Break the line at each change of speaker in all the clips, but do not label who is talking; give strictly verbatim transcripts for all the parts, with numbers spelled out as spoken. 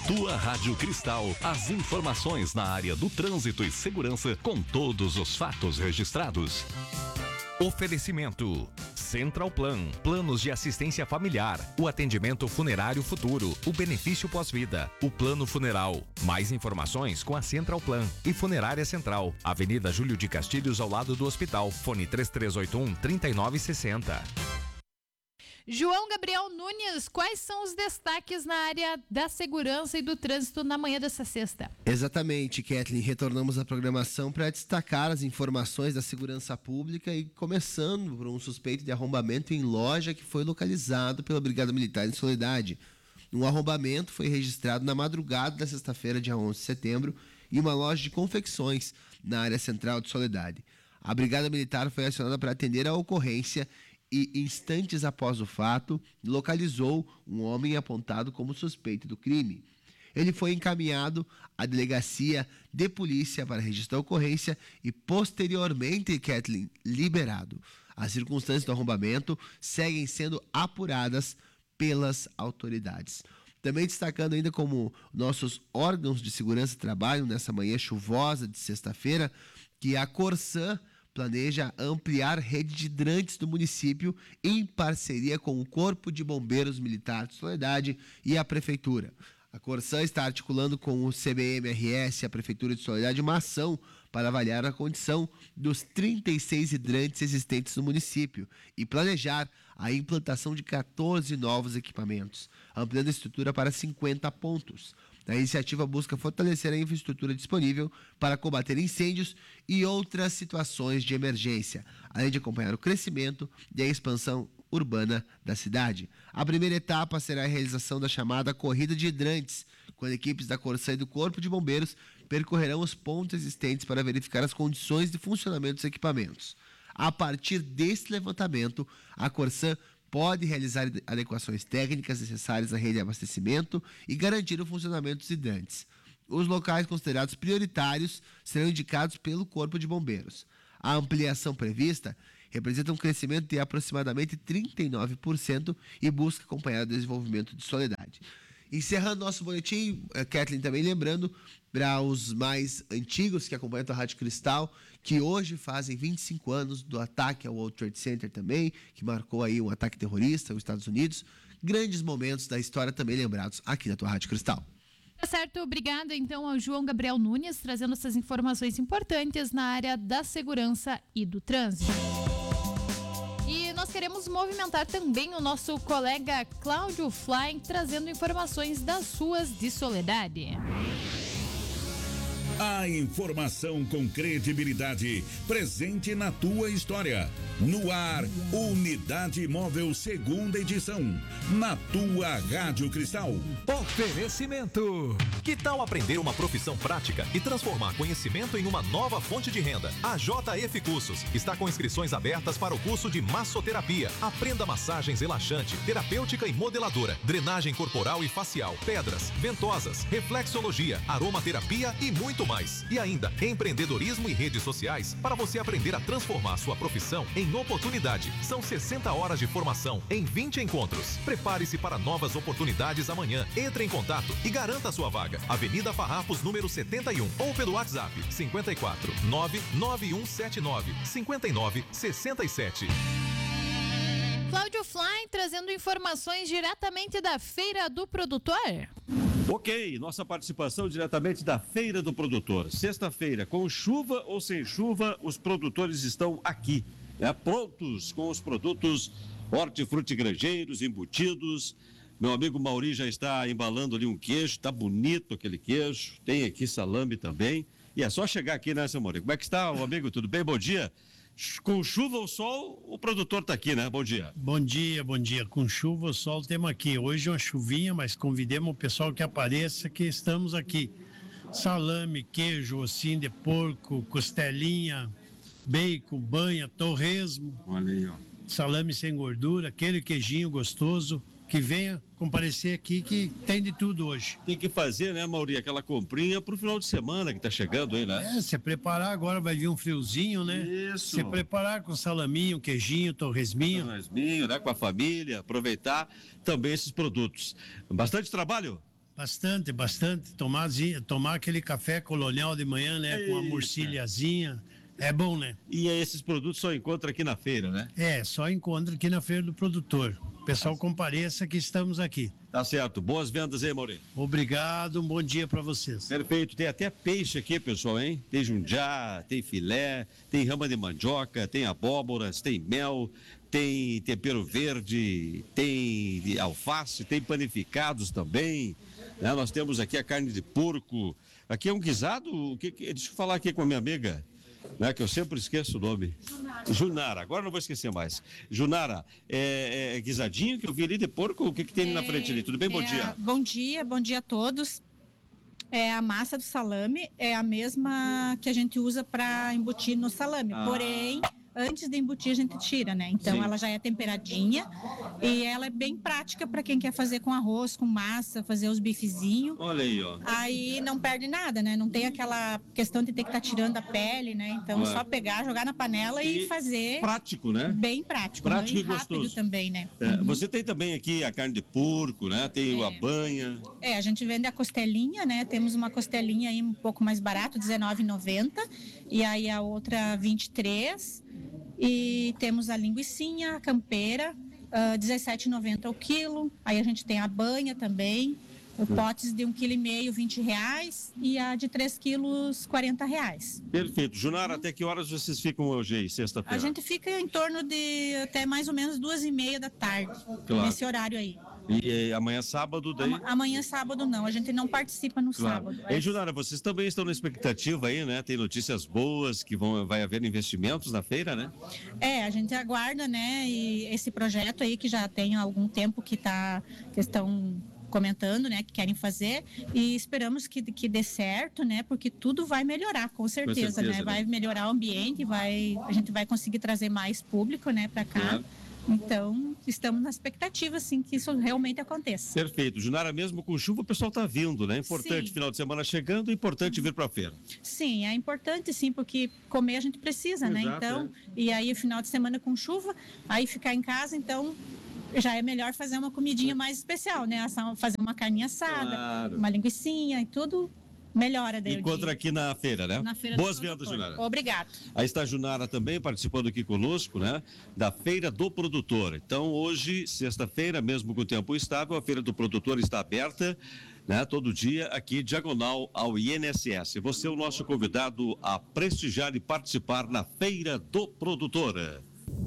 tua Rádio Cristal, as informações na área do trânsito e segurança com todos os fatos registrados. Oferecimento Central Plan, planos de assistência familiar, o atendimento funerário futuro, o benefício pós-vida, o plano funeral. Mais informações com a Central Plan e Funerária Central, Avenida Júlio de Castilhos, ao lado do hospital. Fone três três oito um, três nove seis zero.
João Gabriel Nunes, quais são os destaques na área da segurança e do trânsito na manhã dessa sexta?
Exatamente, Kathleen. Retornamos à programação para destacar as informações da segurança pública e começando por um suspeito de arrombamento em loja que foi localizado pela Brigada Militar em Soledade. Um arrombamento foi registrado na madrugada da sexta-feira, dia onze de setembro, em uma loja de confecções na área central de Soledade. A Brigada Militar foi acionada para atender a ocorrência e, instantes após o fato, localizou um homem apontado como suspeito do crime. Ele foi encaminhado à delegacia de polícia para registrar a ocorrência e, posteriormente, Kathleen, liberado. As circunstâncias do arrombamento seguem sendo apuradas pelas autoridades. Também destacando ainda como nossos órgãos de segurança trabalham nessa manhã chuvosa de sexta-feira, que a Corsã planeja ampliar rede de hidrantes do município em parceria com o Corpo de Bombeiros Militar de Soledade e a Prefeitura. A Corsã está articulando com o C B M R S e a Prefeitura de Soledade uma ação para avaliar a condição dos trinta e seis hidrantes existentes no município e planejar a implantação de quatorze novos equipamentos, ampliando a estrutura para cinquenta pontos. A iniciativa busca fortalecer a infraestrutura disponível para combater incêndios e outras situações de emergência, além de acompanhar o crescimento e a expansão urbana da cidade. A primeira etapa será a realização da chamada Corrida de Hidrantes, quando equipes da Corsã e do Corpo de Bombeiros percorrerão os pontos existentes para verificar as condições de funcionamento dos equipamentos. A partir desse levantamento, a Corsã pode realizar adequações técnicas necessárias à rede de abastecimento e garantir o funcionamento dos hidrantes. Os locais considerados prioritários serão indicados pelo Corpo de Bombeiros. A ampliação prevista representa um crescimento de aproximadamente trinta e nove por cento e busca acompanhar o desenvolvimento de Soledade. Encerrando nosso boletim, Kathleen, também lembrando para os mais antigos que acompanham a Rádio Cristal, que hoje fazem vinte e cinco anos do ataque ao World Trade Center também, que marcou aí um ataque terrorista aos Estados Unidos. Grandes momentos da história também lembrados aqui na tua Rádio Cristal.
Tá certo, obrigada então ao João Gabriel Nunes, trazendo essas informações importantes na área da segurança e do trânsito. E nós queremos movimentar também o nosso colega Cláudio Fly, trazendo informações das ruas de Soledade.
A informação com credibilidade, presente na tua história. No ar, Unidade Móvel, segunda edição. Na tua Rádio Cristal.
Oferecimento. Que tal aprender uma profissão prática e transformar conhecimento em uma nova fonte de renda? A J F Cursos está com inscrições abertas para o curso de massoterapia. Aprenda massagens relaxante, terapêutica e modeladora, drenagem corporal e facial, pedras, ventosas, reflexologia, aromaterapia e muito mais. E ainda, empreendedorismo e redes sociais para você aprender a transformar sua profissão em oportunidade. São sessenta horas de formação em vinte encontros. Prepare-se para novas oportunidades amanhã. Entre em contato e garanta a sua vaga. Avenida Farrapos, número setenta e um, ou pelo WhatsApp cinquenta e quatro, nove nove um sete nove, cinquenta e nove sessenta e sete.
Cláudio Fly trazendo informações diretamente da Feira do Produtor.
Ok, nossa participação diretamente da Feira do Produtor. Sexta-feira, com chuva ou sem chuva, os produtores estão aqui, né, prontos com os produtos hortifrutigranjeiros, embutidos. Meu amigo Mauri já está embalando ali um queijo, está bonito aquele queijo. Tem aqui salame também. E é só chegar aqui, né, seu Mauri? Como é que está, o amigo? Tudo bem? Bom dia. Com chuva ou sol, o produtor está aqui, né? Bom dia.
Bom dia, bom dia. Com chuva ou sol, temos aqui. Hoje uma chuvinha, mas convidemos o pessoal que apareça, que estamos aqui. Salame, queijo, ossinho de porco, costelinha, bacon, banha, torresmo.
Olha aí, ó.
Salame sem gordura, aquele queijinho gostoso. Que venha comparecer aqui, que tem de tudo hoje.
Tem que fazer, né, Mauri, aquela comprinha pro final de semana que tá chegando aí, né?
É, se preparar agora, vai vir um friozinho, né?
Isso.
Se preparar com salaminho, queijinho, torresminho.
Torresminho, né, com a família, aproveitar também esses produtos. Bastante trabalho?
Bastante, bastante. Tomar, tomar aquele café colonial de manhã, né? Eita. Com a murcilhazinha. É bom, né?
E esses produtos só encontra aqui na feira, né?
É, só encontra aqui na Feira do Produtor. O pessoal compareça que estamos aqui.
Tá certo. Boas vendas aí, Maurício.
Obrigado, um bom dia para vocês.
Perfeito. Tem até peixe aqui, pessoal, hein? Tem jundiá, tem filé, tem rama de mandioca, tem abóboras, tem mel, tem tempero verde, tem alface, tem panificados também. Né? Nós temos aqui a carne de porco. Aqui é um guisado. O que, que, deixa eu falar aqui com a minha amiga. Né, que eu sempre esqueço o nome. Junara. Junara, agora não vou esquecer mais. Junara, é, é guisadinho que eu vi ali de porco, o que, que tem ali é, na frente ali? Tudo bem? Bom
é,
dia.
Bom dia, bom dia a todos. É, a massa do salame é a mesma que a gente usa para embutir no salame, ah. porém, antes de embutir a gente tira, né? Então Sim. ela já é temperadinha e ela é bem prática para quem quer fazer com arroz, com massa, fazer os bifezinhos.
Olha aí, ó.
Aí não perde nada, né? Não tem aquela questão de ter que estar tá tirando a pele, né? Então é só pegar, jogar na panela e, e fazer.
Prático, né?
Bem prático.
Prático
e
e
rápido
gostoso.
Também, né?
É, uhum. Você tem também aqui a carne de porco, né? Tem é. a banha.
É, a gente vende a costelinha, né? Temos uma costelinha aí um pouco mais barato, dezenove reais e noventa centavos. E aí a outra vinte e três reais. E temos a linguicinha, a campeira, uh, dezessete reais e noventa centavos o quilo. Aí a gente tem a banha também, o potes de um quilo e meio, vinte reais, e a de três quilos, quarenta reais.
Perfeito. Junara, até que horas vocês ficam hoje aí, sexta-feira?
A gente fica em torno de até mais ou menos duas e meia da tarde, claro. Nesse horário aí.
E, e amanhã sábado daí?
Amanhã sábado não, a gente não participa no claro. sábado.
E Junara, vocês também estão na expectativa aí, né? Tem notícias boas que vão, vai haver investimentos na feira, né?
É, a gente aguarda, né? E esse projeto aí que já tem algum tempo que tá, que estão comentando, né, que querem fazer, e esperamos que, que dê certo, né, porque tudo vai melhorar, com certeza, com certeza né? né, vai melhorar o ambiente, vai, a gente vai conseguir trazer mais público, né, para cá. Claro. Então, estamos na expectativa, sim, que isso realmente aconteça.
Perfeito. Junara, mesmo com chuva, o pessoal está vindo, né? Importante, sim. Final de semana chegando, importante vir para a feira.
Sim, é importante, sim, porque comer a gente precisa, Exato, né? Então, é. E aí, final de semana com chuva, aí ficar em casa, então, já é melhor fazer uma comidinha mais especial, né? Fazer uma carninha assada, claro. Uma linguicinha e tudo. Melhora daí.
Encontra aqui na feira, né?
Na feira
Boas vendas, Junara.
Obrigado.
Aí está a Junara também participando aqui conosco, né? Da Feira do Produtor. Então, hoje, sexta-feira, mesmo com o tempo estável, a Feira do Produtor está aberta, né? Todo dia aqui, diagonal ao I N S S. Você é o nosso convidado a prestigiar e participar na Feira do Produtor.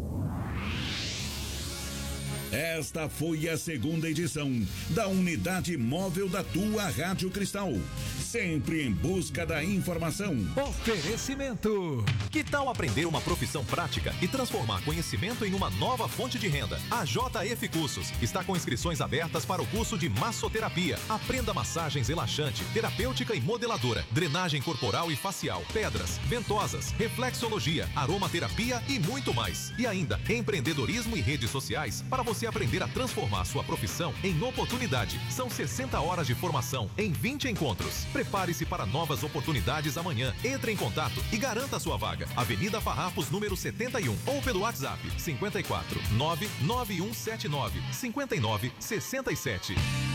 Esta foi a segunda edição da Unidade Móvel da tua Rádio Cristal. Sempre em busca da informação.
Oferecimento. Que tal aprender uma profissão prática e transformar conhecimento em uma nova fonte de renda? A J F Cursos está com inscrições abertas para o curso de massoterapia. Aprenda massagens relaxante, terapêutica e modeladora, drenagem corporal e facial, pedras, ventosas, reflexologia, aromaterapia e muito mais. E ainda, empreendedorismo e redes sociais para você aprender a transformar sua profissão em oportunidade. São sessenta horas de formação em vinte encontros. Prepare-se para novas oportunidades amanhã. Entre em contato e garanta sua vaga. Avenida Farrapos, número setenta e um, ou pelo WhatsApp cinquenta e quatro, nove nove um sete nove, cinquenta e nove sessenta e sete.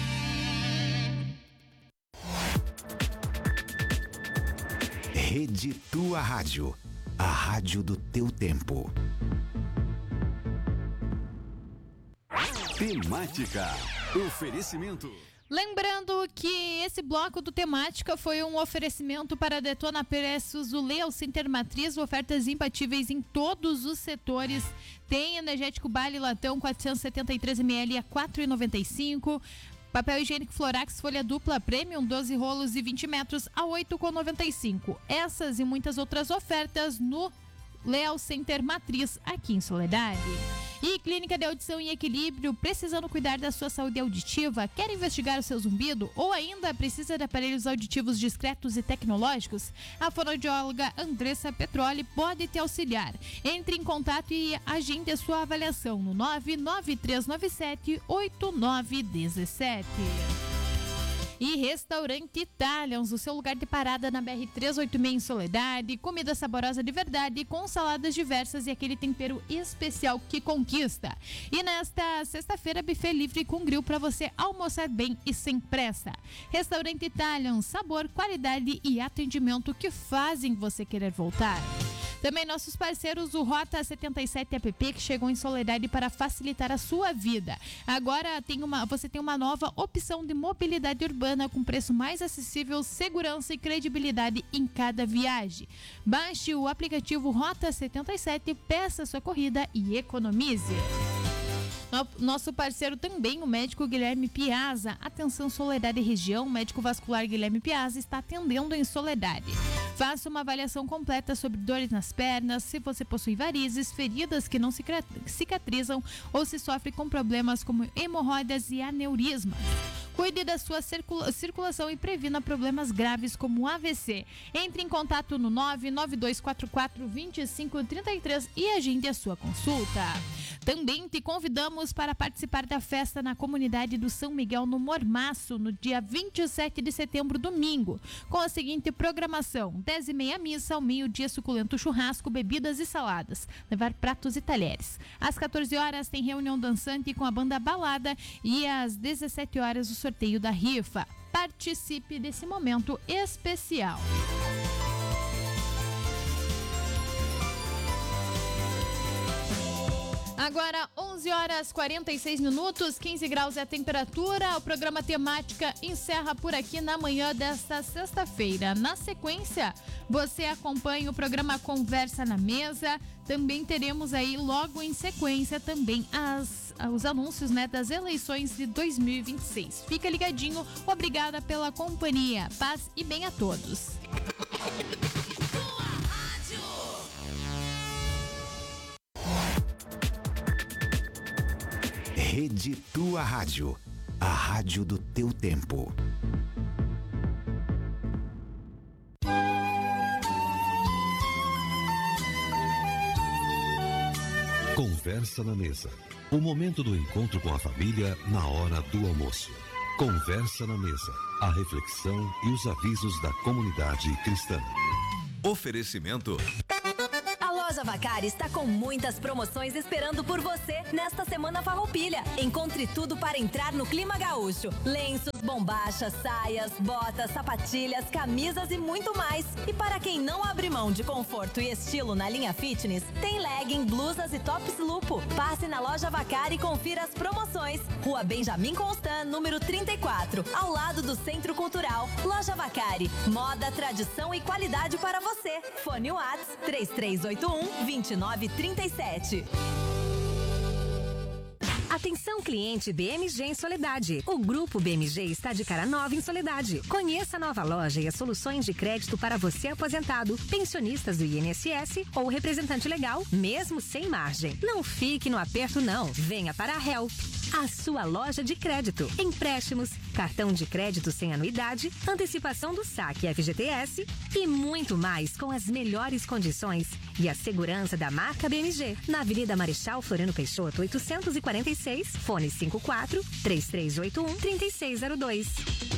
Rede Tua Rádio, a rádio do teu tempo. Temática. Oferecimento.
Lembrando que esse bloco do Temática foi um oferecimento para a Detona Preços, o Leo Center Matriz, ofertas imbatíveis em todos os setores. Tem energético Bale Latão quatrocentos e setenta e três mililitros a quatro reais e noventa e cinco centavos. Papel higiênico Florax folha dupla Premium doze rolos e vinte metros a oito reais e noventa e cinco centavos. Essas e muitas outras ofertas no Leo Center Matriz, aqui em Soledade. E Clínica de Audição e Equilíbrio, precisando cuidar da sua saúde auditiva? Quer investigar o seu zumbido? Ou ainda precisa de aparelhos auditivos discretos e tecnológicos? A fonoaudióloga Andressa Petroli pode te auxiliar. Entre em contato e agende a sua avaliação no nove nove três nove sete oito nove um sete. E Restaurante Italians, o seu lugar de parada na B R trezentos e oitenta e seis em Soledade, comida saborosa de verdade, com saladas diversas e aquele tempero especial que conquista. E nesta sexta-feira, buffet livre com grill para você almoçar bem e sem pressa. Restaurante Italians, sabor, qualidade e atendimento que fazem você querer voltar. Também nossos parceiros, o Rota setenta e sete app, que chegou em Soledade para facilitar a sua vida. Agora tem uma, você tem uma nova opção de mobilidade urbana com preço mais acessível, segurança e credibilidade em cada viagem. Baixe o aplicativo Rota setenta e sete, peça sua corrida e economize. Nosso parceiro também, o médico Guilherme Piazza. Atenção Soledade e região, o médico vascular Guilherme Piazza está atendendo em Soledade. Faça uma avaliação completa sobre dores nas pernas, se você possui varizes, feridas que não cicatrizam ou se sofre com problemas como hemorroidas e aneurismas. Cuide da sua circula- circulação e previna problemas graves como A V C. Entre em contato no nove nove dois quatro quatro, dois cinco três três e agende a sua consulta. Também te convidamos para participar da festa na comunidade do São Miguel no Mormaço, no dia vinte e sete de setembro, domingo, com a seguinte programação: dez e meia missa, ao meio-dia suculento churrasco, bebidas e saladas, levar pratos e talheres. Às quatorze horas tem reunião dançante com a banda Balada e às dezessete horas o sorteio da rifa. Participe desse momento especial. Agora, onze horas e quarenta e seis minutos, quinze graus é a temperatura. O programa Temática encerra por aqui na manhã desta sexta-feira. Na sequência, você acompanha o programa Conversa na Mesa. Também teremos aí, logo em sequência, também as, os anúncios, né, das eleições de dois mil e vinte e seis. Fica ligadinho. Obrigada pela companhia. Paz e bem a todos.
Rede Tua Rádio, a rádio do teu tempo.
Conversa na Mesa. O momento do encontro com a família na hora do almoço. Conversa na Mesa. A reflexão e os avisos da comunidade cristã.
Oferecimento.
A Loja Vacari está com muitas promoções esperando por você nesta Semana Farroupilha. Encontre tudo para entrar no clima gaúcho. Lenços, bombachas, saias, botas, sapatilhas, camisas e muito mais. E para quem não abre mão de conforto e estilo na linha fitness, tem legging, blusas e tops lupo. Passe na Loja Vacari e confira as promoções. Rua Benjamin Constant, número trinta e quatro, ao lado do Centro Cultural. Loja Vacari, moda, tradição e qualidade para você. Fone Whats três três oito um, dois nove três sete. Atenção cliente B M G em Soledade. O Grupo B M G está de cara nova em Soledade. Conheça a nova loja e as soluções de crédito para você aposentado, pensionistas do I N S S ou representante legal, mesmo sem margem. Não fique no aperto não. Venha para a Help, a sua loja de crédito. Empréstimos, cartão de crédito sem anuidade, antecipação do saque F G T S e muito mais com as melhores condições e a segurança da marca B M G. Na Avenida Marechal Floriano Peixoto, oitocentos e quarenta e seis, fone cinco quatro, três três oito um, três seis zero dois.